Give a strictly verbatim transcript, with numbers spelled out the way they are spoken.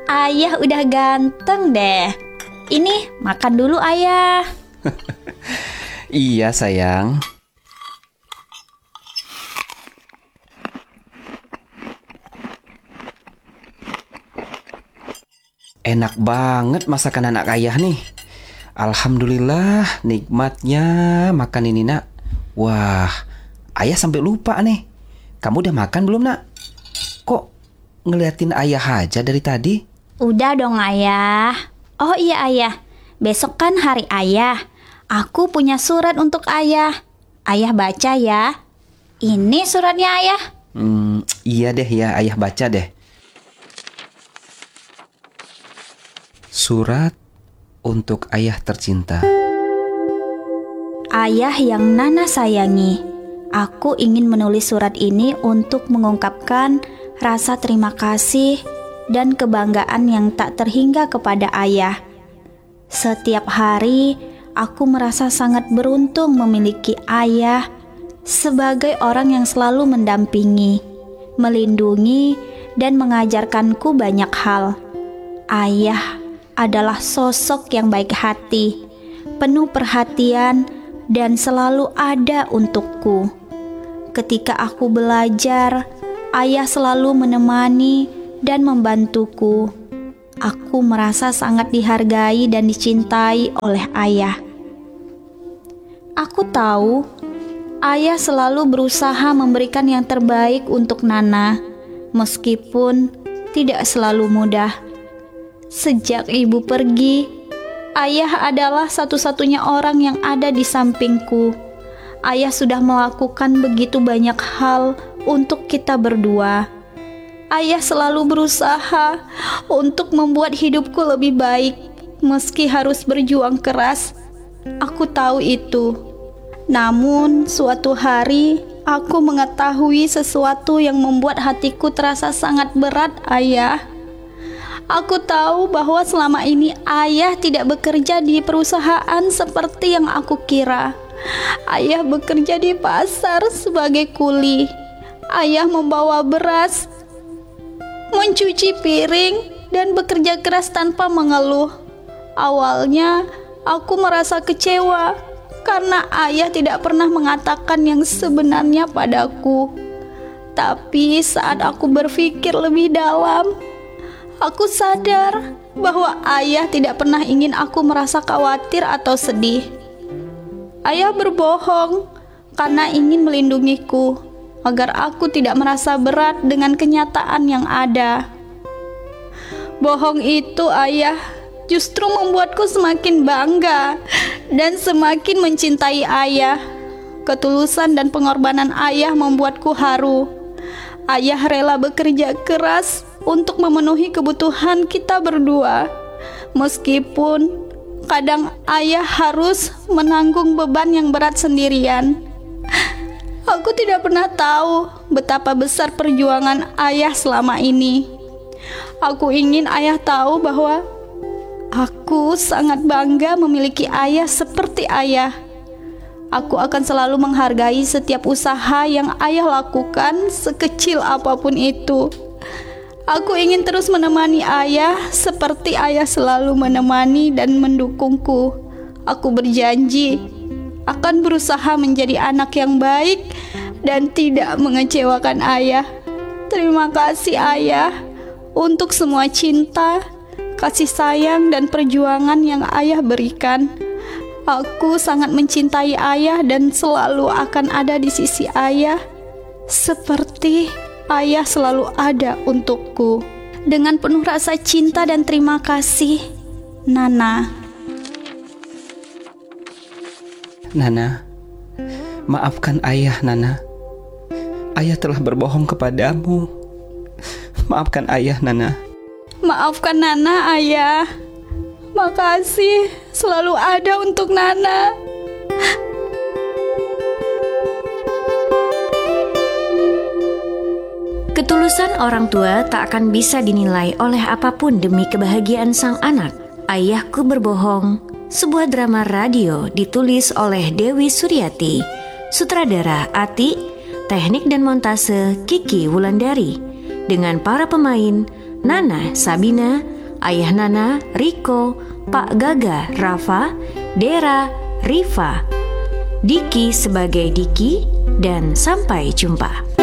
Ayah udah ganteng deh. Ini makan dulu ayah. Iya sayang. Enak banget masakan anak ayah nih. Alhamdulillah nikmatnya makan ini nak. Wah, ayah sampai lupa nih. Kamu udah makan belum nak? Kok ngeliatin ayah aja dari tadi? Udah dong ayah. Oh iya ayah, besok kan hari ayah. Aku punya surat untuk ayah. Ayah baca ya. Ini suratnya ayah. Hmm, iya deh ya, ayah baca deh. Surat untuk ayah tercinta. Ayah yang Nana sayangi, aku ingin menulis surat ini untuk mengungkapkan rasa terima kasih dan kebanggaan yang tak terhingga kepada ayah. Setiap hari, aku merasa sangat beruntung memiliki ayah sebagai orang yang selalu mendampingi, melindungi, dan mengajarkanku banyak hal. Ayah adalah sosok yang baik hati, penuh perhatian, dan selalu ada untukku. Ketika aku belajar, ayah selalu menemani dan membantuku. Aku merasa sangat dihargai dan dicintai oleh ayah. Aku tahu ayah selalu berusaha memberikan yang terbaik untuk Nana, meskipun tidak selalu mudah. Sejak ibu pergi, ayah adalah satu-satunya orang yang ada di sampingku. Ayah sudah melakukan begitu banyak hal untuk kita berdua. Ayah selalu berusaha untuk membuat hidupku lebih baik, meski harus berjuang keras. Aku tahu itu. Namun, suatu hari aku mengetahui sesuatu yang membuat hatiku terasa sangat berat, ayah. Aku tahu bahwa selama ini ayah tidak bekerja di perusahaan seperti yang aku kira. Ayah bekerja di pasar sebagai kuli. Ayah membawa beras, mencuci piring, dan bekerja keras tanpa mengeluh. Awalnya aku merasa kecewa karena ayah tidak pernah mengatakan yang sebenarnya padaku. Tapi saat aku berpikir lebih dalam, aku sadar bahwa ayah tidak pernah ingin aku merasa khawatir atau sedih. Ayah berbohong karena ingin melindungiku, agar aku tidak merasa berat dengan kenyataan yang ada. Bohong itu, ayah, justru membuatku semakin bangga dan semakin mencintai ayah. Ketulusan dan pengorbanan ayah membuatku haru. Ayah rela bekerja keras untuk memenuhi kebutuhan kita berdua, meskipun kadang ayah harus menanggung beban yang berat sendirian. Aku tidak pernah tahu betapa besar perjuangan ayah selama ini. Aku ingin ayah tahu bahwa aku sangat bangga memiliki ayah seperti ayah. Aku akan selalu menghargai setiap usaha yang ayah lakukan, sekecil apapun itu. Aku ingin terus menemani ayah seperti ayah selalu menemani dan mendukungku. Aku berjanji akan berusaha menjadi anak yang baik dan tidak mengecewakan ayah. Terima kasih ayah untuk semua cinta, kasih sayang, dan perjuangan yang ayah berikan. Aku sangat mencintai ayah dan selalu akan ada di sisi ayah, seperti ayah selalu ada untukku. Dengan penuh rasa cinta dan terima kasih, Nana. Nana, maafkan ayah, Nana. Ayah telah berbohong kepadamu. Maafkan ayah, Nana. Maafkan Nana, ayah. Makasih selalu ada untuk Nana. Ketulusan orang tua tak akan bisa dinilai oleh apapun demi kebahagiaan sang anak. Ayahku Berbohong, sebuah drama radio ditulis oleh Dewi Suryati, sutradara Ati, teknik dan montase Kiki Wulandari, dengan para pemain Nana Sabina, Ayah Nana, Riko, Pak Gaga, Rafa, Dera, Rifa, Diki sebagai Diki, dan sampai jumpa.